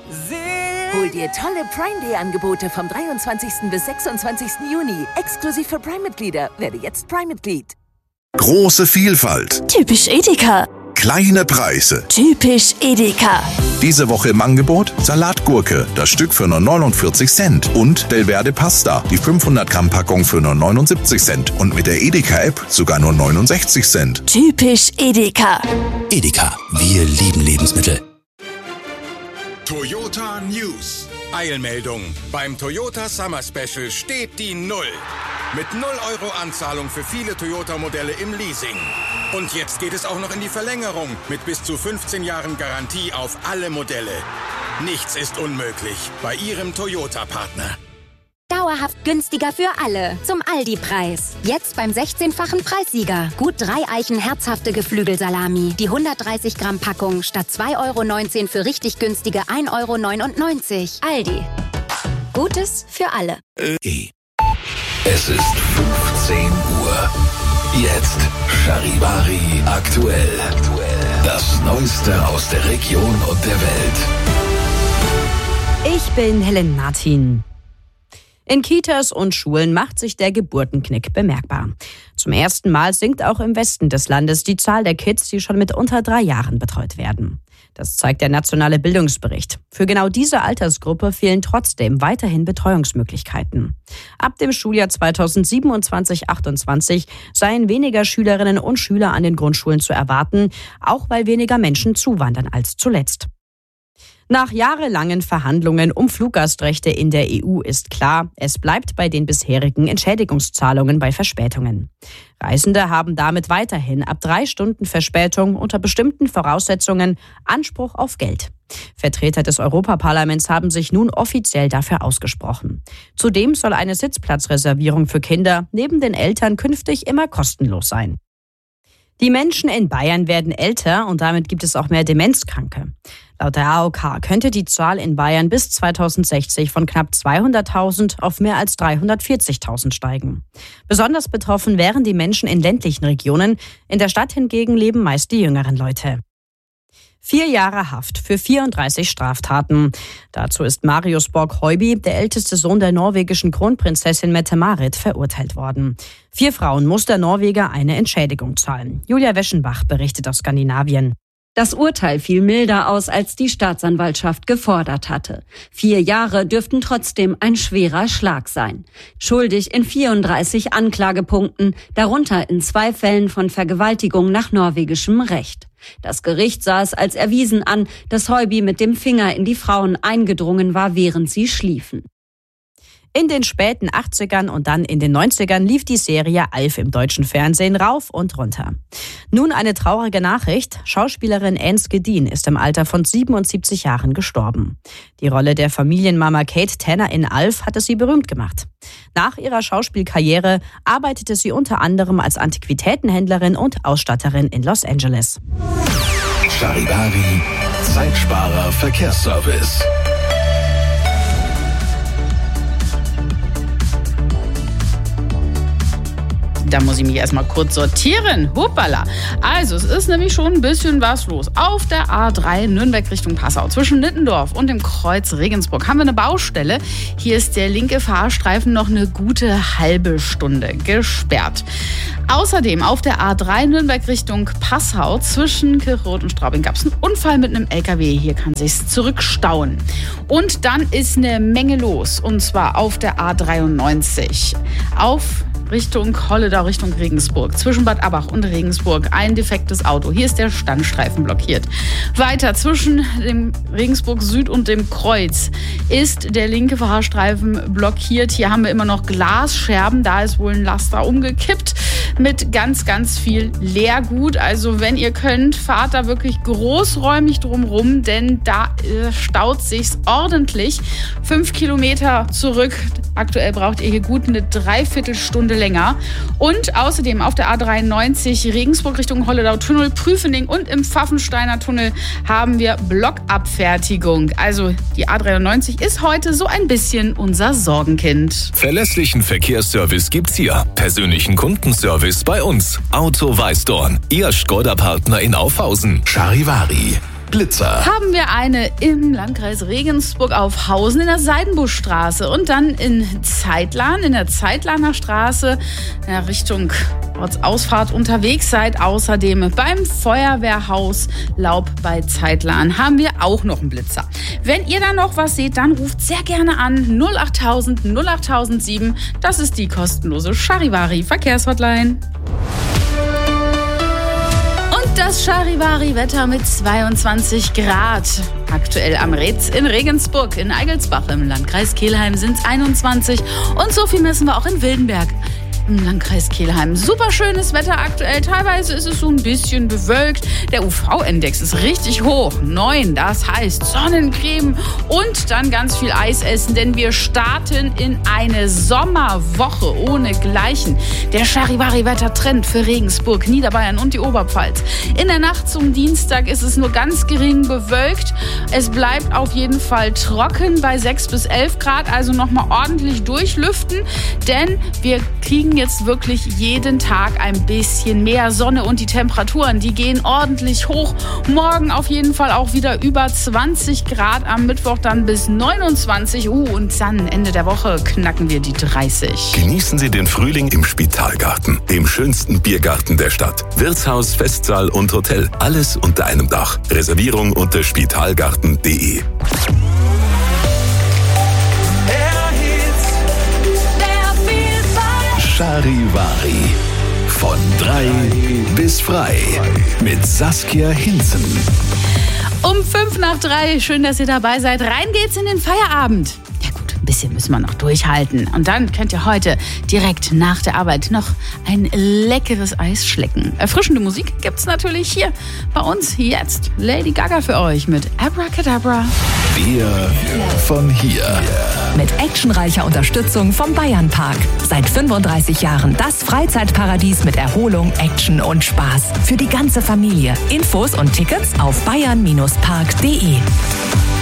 Hol dir tolle Prime Day Angebote vom 23. bis 26. Juni. Exklusiv für Prime-Mitglieder. Werde jetzt Prime-Mitglied. Große Vielfalt. Typisch Edeka. Kleine Preise. Typisch Edeka. Diese Woche im Angebot Salatgurke, das Stück für nur 49 Cent. Und Delverde Pasta, die 500 Gramm Packung für nur 79 Cent. Und mit der Edeka-App sogar nur 69 Cent. Typisch Edeka. Edeka, wir lieben Lebensmittel. Toyota News. Eilmeldung. Beim Toyota Summer Special steht die 0. Mit 0 Euro Anzahlung für viele Toyota-Modelle im Leasing. Und jetzt geht es auch noch in die Verlängerung mit bis zu 15 Jahren Garantie auf alle Modelle. Nichts ist unmöglich bei Ihrem Toyota-Partner. Dauerhaft günstiger für alle. Zum Aldi-Preis. Jetzt beim 16-fachen Preissieger. Gut 3 Eichen herzhafte Geflügelsalami. Die 130 Gramm Packung statt 2,19 € für richtig günstige 1,99 €. Aldi. Gutes für alle. Es ist 15 Uhr. Jetzt Charivari aktuell. Das Neueste aus der Region und der Welt. Ich bin Helen Martin. In Kitas und Schulen macht sich der Geburtenknick bemerkbar. Zum ersten Mal sinkt auch im Westen des Landes die Zahl der Kids, die schon mit unter 3 Jahren betreut werden. Das zeigt der nationale Bildungsbericht. Für genau diese Altersgruppe fehlen trotzdem weiterhin Betreuungsmöglichkeiten. Ab dem Schuljahr 2027/28 seien weniger Schülerinnen und Schüler an den Grundschulen zu erwarten, auch weil weniger Menschen zuwandern als zuletzt. Nach jahrelangen Verhandlungen um Fluggastrechte in der EU ist klar, es bleibt bei den bisherigen Entschädigungszahlungen bei Verspätungen. Reisende haben damit weiterhin ab 3 Stunden Verspätung unter bestimmten Voraussetzungen Anspruch auf Geld. Vertreter des Europaparlaments haben sich nun offiziell dafür ausgesprochen. Zudem soll eine Sitzplatzreservierung für Kinder neben den Eltern künftig immer kostenlos sein. Die Menschen in Bayern werden älter und damit gibt es auch mehr Demenzkranke. Laut der AOK könnte die Zahl in Bayern bis 2060 von knapp 200.000 auf mehr als 340.000 steigen. Besonders betroffen wären die Menschen in ländlichen Regionen. In der Stadt hingegen leben meist die jüngeren Leute. 4 Jahre Haft für 34 Straftaten. Dazu ist Marius Borg-Heuby, der älteste Sohn der norwegischen Kronprinzessin Mette-Marit, verurteilt worden. 4 Frauen muss der Norweger eine Entschädigung zahlen. Julia Weschenbach berichtet aus Skandinavien. Das Urteil fiel milder aus, als die Staatsanwaltschaft gefordert hatte. 4 Jahre dürften trotzdem ein schwerer Schlag sein. Schuldig in 34 Anklagepunkten, darunter in 2 Fällen von Vergewaltigung nach norwegischem Recht. Das Gericht sah es als erwiesen an, dass Heuby mit dem Finger in die Frauen eingedrungen war, während sie schliefen. In den späten 80ern und dann in den 90ern lief die Serie Alf im deutschen Fernsehen rauf und runter. Nun eine traurige Nachricht. Schauspielerin Anne Skedin ist im Alter von 77 Jahren gestorben. Die Rolle der Familienmama Kate Tanner in Alf hatte sie berühmt gemacht. Nach ihrer Schauspielkarriere arbeitete sie unter anderem als Antiquitätenhändlerin und Ausstatterin in Los Angeles. Charivari, Zeitsparer Verkehrsservice. Da muss ich mich erstmal kurz sortieren. Hoppala. Also, es ist nämlich schon ein bisschen was los. Auf der A3 Nürnberg Richtung Passau zwischen Nittendorf und dem Kreuz Regensburg haben wir eine Baustelle. Hier ist der linke Fahrstreifen noch eine gute halbe Stunde gesperrt. Außerdem auf der A3 Nürnberg Richtung Passau zwischen Kirchroth und Straubing gab es einen Unfall mit einem LKW. Hier kann sich's zurückstauen. Und dann ist eine Menge los. Und zwar auf der A93. Auf Richtung Holledau, Richtung Regensburg. Zwischen Bad Abbach und Regensburg ein defektes Auto. Hier ist der Standstreifen blockiert. Weiter zwischen dem Regensburg Süd und dem Kreuz ist der linke Fahrstreifen blockiert. Hier haben wir immer noch Glasscherben. Da ist wohl ein Laster umgekippt mit ganz, ganz viel Leergut. Also wenn ihr könnt, fahrt da wirklich großräumig drumrum, denn da staut sich's ordentlich. 5 Kilometer zurück. Aktuell braucht ihr hier gut eine Dreiviertelstunde länger. Und außerdem auf der A93 Regensburg Richtung Holledau-Tunnel, Prüfening und im Pfaffensteiner Tunnel haben wir Blockabfertigung. Also die A93 ist heute so ein bisschen unser Sorgenkind. Verlässlichen Verkehrsservice gibt's hier. Persönlichen Kundenservice bei uns. Auto Weißdorn, Ihr Škoda-Partner in Aufhausen. Charivari, Blitzer. Haben wir eine im Landkreis Regensburg auf Hausen in der Seidenbuschstraße und dann in Zeitlan, in der Zeitlaner Straße, Richtung Ortsausfahrt unterwegs seid. Außerdem beim Feuerwehrhaus Laub bei Zeitlan haben wir auch noch einen Blitzer. Wenn ihr da noch was seht, dann ruft sehr gerne an 08000 08007. Das ist die kostenlose Charivari Verkehrshotline. Und das Charivari-Wetter mit 22 Grad. Aktuell am Retz in Regensburg, in Eigelsbach im Landkreis Kelheim sind es 21. Und so viel messen wir auch in Wildenberg im Landkreis Kelheim. Super schönes Wetter aktuell. Teilweise ist es so ein bisschen bewölkt. Der UV-Index ist richtig hoch. 9, das heißt Sonnencreme und dann ganz viel Eis essen, denn wir starten in eine Sommerwoche ohnegleichen. Der Charivari-Wetter-Trend für Regensburg, Niederbayern und die Oberpfalz. In der Nacht zum Dienstag ist es nur ganz gering bewölkt. Es bleibt auf jeden Fall trocken bei 6 bis 11 Grad, also nochmal ordentlich durchlüften, denn wir kriegen jetzt wirklich jeden Tag ein bisschen mehr Sonne und die Temperaturen, die gehen ordentlich hoch. Morgen auf jeden Fall auch wieder über 20 Grad, am Mittwoch dann bis 29. Und dann Ende der Woche knacken wir die 30. Genießen Sie den Frühling im Spitalgarten, dem schönsten Biergarten der Stadt. Wirtshaus, Festsaal und Hotel, alles unter einem Dach. Reservierung unter spitalgarten.de. Charivari. Von 3 bis frei. Mit Saskia Hinzen. Um 2:55, schön, dass ihr dabei seid. Rein geht's in den Feierabend. Ja gut, ein bisschen müssen wir noch durchhalten. Und dann könnt ihr heute direkt nach der Arbeit noch ein leckeres Eis schlecken. Erfrischende Musik gibt's natürlich hier bei uns jetzt. Lady Gaga für euch mit Abracadabra. Wir von hier. Mit actionreicher Unterstützung vom Bayernpark. Seit 35 Jahren das Freizeitparadies mit Erholung, Action und Spaß. Für die ganze Familie. Infos und Tickets auf bayern-park.de.